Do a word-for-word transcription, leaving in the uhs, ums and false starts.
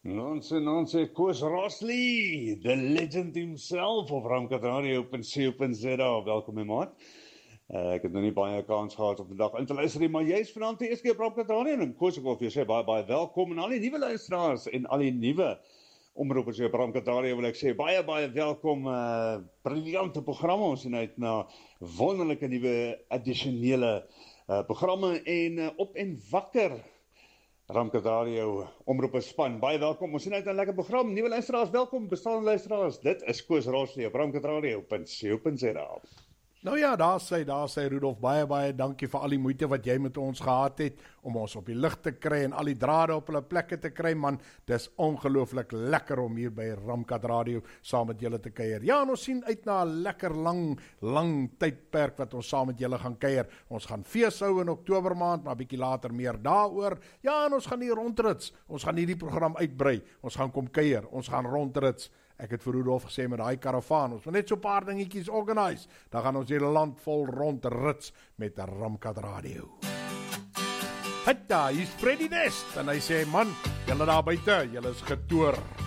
Nonse, nonse, Koos Rossley, the legend himself op Ramkat Radio op C O P Z A. Welkom my maat. Uh, ek het nou nie baie kans gehad om vandag in te luister nie, maar jy is vanaand die eerste keer op Ramkat Radio en Koos, ek wil vir jou sê baie baie welkom en al die nuwe luisteraars en al die nuwe omroepers op Ramkat Radio wil ek sê baie baie welkom. Uh, briljante programme, ons sien uit na wonderlike nuwe addisionele uh, programme en uh, op en wakker. Ramkat Radio, omroeperspan, baie welkom, ons sien uit 'n lekker program, nuwe luisteraars, welkom, bestaande luisteraars, dit is Koos Rossley op Ramkat Radio op C O P Z A. Nou ja, daar sê, daar sê Rudolf, baie, baie dankie vir al die moeite wat jy met ons gehad het, om ons op die lig te kry en al die drade op hulle plekke te kry, man, dis ongelooflik lekker om hier by Ramkat Radio saam met julle te kuier. Ja, en ons sien uit na 'n lekker lang, lang tydperk wat ons saam met julle gaan kuier. Ons gaan fees hou in Oktober maand, maar bietjie later meer daaroor. Ja, en ons gaan hier rondrits, ons gaan hierdie program uitbrei, ons gaan kom kuier, ons gaan rondrits. Ek het vir Rudolf gesê met daai karavaan, ons moet net so 'n paar dingetjies organise. Dan gaan ons hele land vol rondrits met 'n Ramkat Radio. Hitta, hier's Freddy Nest en hy sê man, julle daar buite, julle is getoer.